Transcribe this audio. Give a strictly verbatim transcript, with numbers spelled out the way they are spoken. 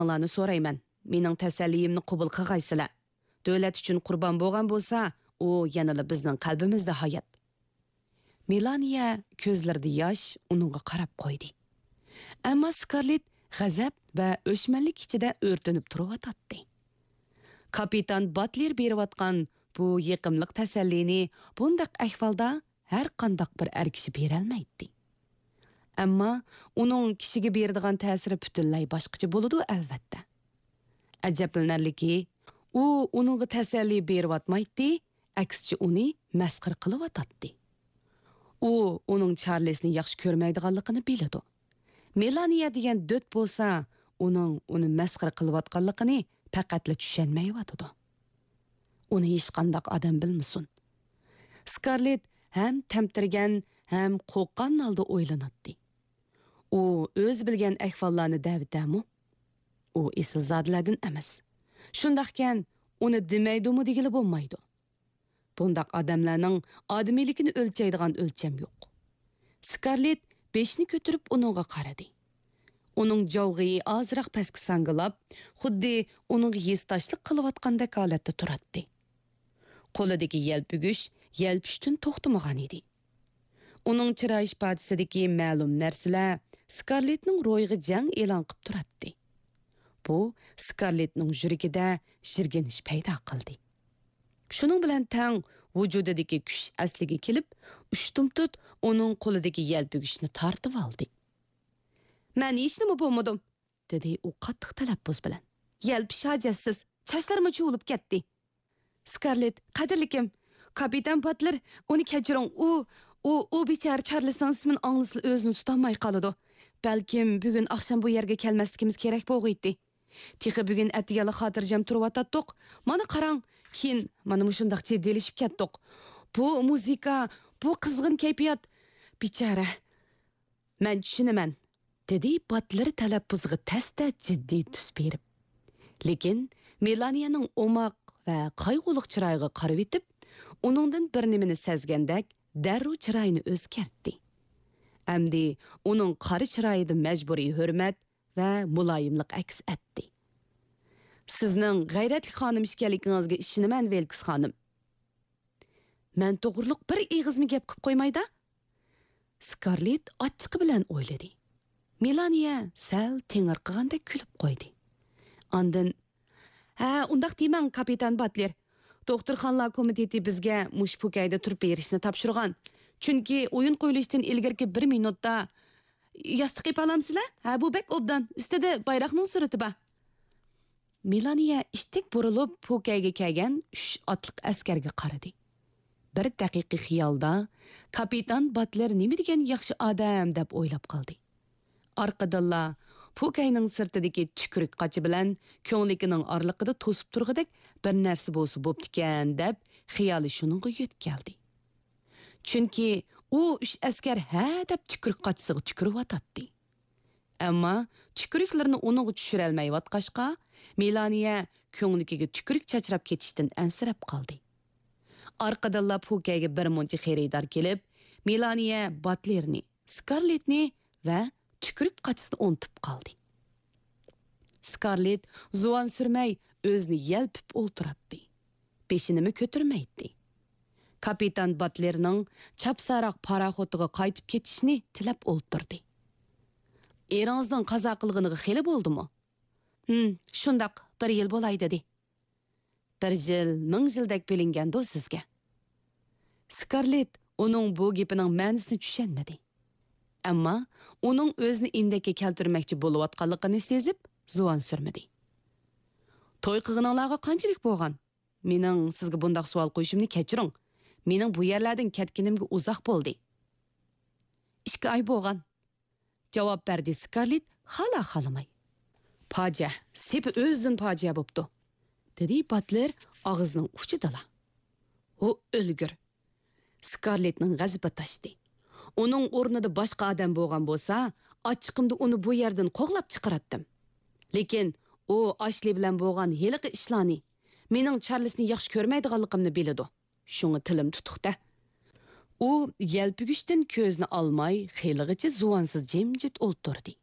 Anlarni so'rayman. Mening tasalliyimni qabul qilgaysizlar. Davlat uchun qurbon bo'lgan bo'lsa, u yanada bizning qalbimizda hayot. Melaniya ko'zlarida yosh uningga qarab qo'ydi. Ammo Scarlett g'azab va o'chmanlik ichida o'rtanib turib Kapitan Butler berayotgan bu yiqimliq tasallini bundaq ahvolda har qandaq bir er kishi berolmaydi. Ammo uning kishiga beradigan ta'siri butunlay boshqacha bo'ladi albatta. Ajablanarliki, u uningga tasalli berayotmaydi, aksicha uni masxir qilyotdi. U uning Charlesni yaxshi ko'rmaydiganligini biladi. Melania degan döt bo'lsa, uning uni masxir qilayotganligini faqatla tushunmayotdi. Uni hech qanday odam bilmasin. Scarlett ham tamtirgan, ham qo'rqqan holda o'ylanadi. U o'z bilgan ahvollarni davitamu. U esilzodlardan emas. Shundaqkan uni demaydi-mu degili bo'lmaydi. Bundaq odamlarning odamiyligini o'lchaydigan o'lcham yo'q. Scarlett beshni ko'tarib uningga qaradi. Uning javg'i ozroq pastga sangilab, xuddi uning yestashlik qilayotgandek holatda turadi. Qo'lidagi yelpigush yelpishdan to'xtamagan edi. Uning chiroy ifodasidagi ma'lum narsalar Scarlettning ro'yiga jang e'lon qilib turadi. Bu Scarlettning yuragida jirganish paydo qildi. Shuning bilan tang vujudidagi kuch asliga kelib, ushtumtut uning qo'lidagi yelpigushni tortib oldi. "Men hech nima bo'lmadim", dedi u qattiq talaffuz bilan. "Yelpish hojatsiz, chachlarim chuvilib ketdi." Scarlett, qadrlikim, kapitan Butler, uni kechiring. U u u bechara Charlesning ismini anglasa o'zini tutolmay qoladi. Balkim bugun oqshom bu yerga kelmasligimiz kerak bo'lg'iydi. Texi bugun atiyali xotirjam turib Mana qarang, keyin mana mushundaq jiddiylasib ketdik. Bu muzika, bu qizg'in kayfiyat. Bechara. Men tushunaman, dedi Butler talaffuziga tasda jiddiy tus berib. Lekin Melaniyaning omoq va qayg'uliq chiroyiga qarab etib, uningdan bir nimani sezgandek darrov chiroyini o'zgartdi. Amdi uning qari chiroyida majburiy hurmat va muloyimlik aks etdi. "Sizning g'ayratli xonim ekanligingizga ishonaman, Velks xonim. Men to'g'riliq bir eg'izmi gap qilib qo'ymaydi?" Scarlett ochiqi bilan o'yladi. Melania sal tengirqigandek kulib qo'ydi. Ondan, "Ha, undaq deyman, kapitan Butler. Doktorxonlar komiteti bizga mush pukayda turib berishni topshirgan. Chunki o'yin qo'yilishdan ilgirki bir minutda yostiq qilib olamsizlar? Ha, bu bek obdan. Ustida bayroqning surati bor." Melania ishtik burilib pukayga kelgan uch otliq askarga qaradi. Bir daqiqa xiyolda kapitan Butler nima degan yaxshi odam deb o'ylab qoldi. Orqadalla Pukayning sirtidagi tukurik qochi bilan ko'ngligining orliqida to'sib turg'idek bir narsa bo'lsa bo'ptikan deb xiyoli shuningga yetkaldi. Chunki u uch askar ha deb tukurik qochisiga tukurib o'tadi. Ammo tukuriklarini uningga tushira olmayotqashqa, Melania ko'ngligiga tukurik chachrab ketishdan ansirab qoldi. Orqadalla Pukayga bir muncha xaridor kelib, Melania Butlerni, Scarlettni va tukurik qachisini unutib qoldi. Scarlett zuvan surmay o'zini yelpib o'ltiradi. Beshinimi ko'tarmaydi. Kapitan Butlerning chapsaroq paraxotiga qaytib ketishni tilab o'ltirdi. "Eringizning qazo qilganiga xeli bo'ldimi?" "Hm, shundaq bir yil bo'lay dedi." "Bir yil, ming yildek bilingandi sizga." Scarlett uning bu gapining ma'nosini tushunmadi. Ammo uning o'zini indakka keltirmoqchi bo'layotganligini sezib, zuvan surmadi. "To'y qilganlarga qanchalik bo'lgan? Mening sizga bunday savol qo'yishimni kechiring. Mening bu yerlardan ketganimga uzoq bo'ldi." "ikki oy bo'lgan", javob berdi Scarlett hala xalamay. "Fojia, sepi o'zidan fojia bo'pti", dedi Butler og'zining uchidala. "O o'lgur." Scarlettning g'azabi tashdi. Uning o'rnida boshqa odam bo'lgan bo'lsa, ochiqimda uni bu yerdan qo'g'lab chiqaratdim. Lekin u Ashli bilan bo'lgan heliqi ishlarni, mening Charlesni yaxshi ko'rmaydiganligimni biladi. Shunga tilim tutuqda. U yelpigushdan ko'zni olmay, xeylig'icha zuvansiz jimjit o'ltirdi.